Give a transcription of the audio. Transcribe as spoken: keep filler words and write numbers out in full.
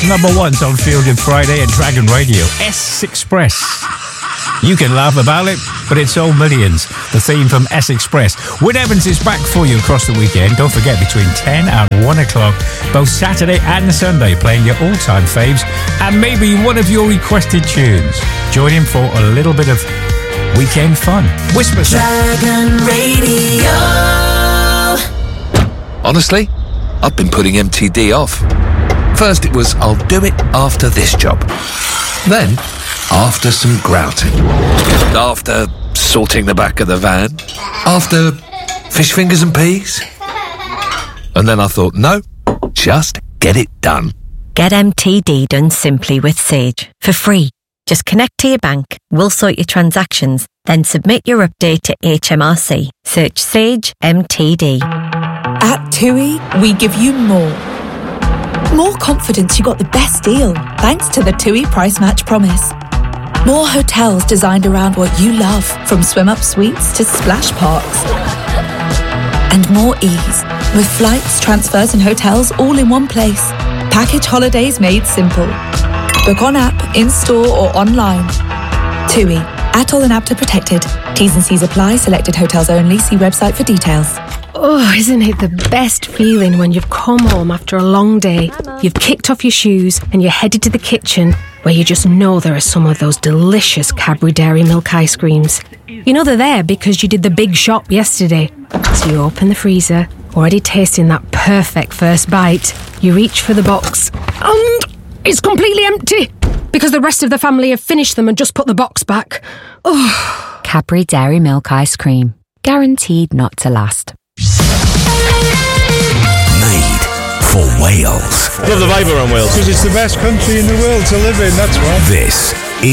number ones on Fielding Friday and Dragon Radio. S Express. You can laugh about it, but it's all millions. The theme from S Express. Win Evans is back for you across the weekend. Don't forget, between ten and one o'clock, both Saturday and Sunday, playing your all-time faves and maybe one of your requested tunes. Join him for a little bit of weekend fun. Whisper Dragon Radio. Honestly, I've been putting M T D off. First it was, I'll do it after this job. Then, after some grouting. After sorting the back of the van. After fish fingers and peas. And then I thought, no, just get it done. Get M T D done simply with Sage for free. Just connect to your bank, we'll sort your transactions, then submit your update to H M R C. Search Sage M T D. At TUI, we give you more. More confidence you got the best deal, thanks to the TUI Price Match Promise. More hotels designed around what you love, from swim-up suites to splash parks. And more ease, with flights, transfers and hotels all in one place. Package holidays made simple. Book on app, in-store or online. TUI. Atoll and APTA protected. T's and C's apply. Selected hotels only. See website for details. Oh, isn't it the best feeling when you've come home after a long day, you've kicked off your shoes and you're headed to the kitchen where you just know there are some of those delicious Cadbury Dairy Milk ice creams. You know they're there because you did the big shop yesterday. So you open the freezer, already tasting that perfect first bite. You reach for the box and it's completely empty because the rest of the family have finished them and just put the box back. Oh. Cadbury Dairy Milk ice cream. Guaranteed not to last. Made for Wales. Love the vibe around Wales. Because it's the best country in the world to live in, that's why. This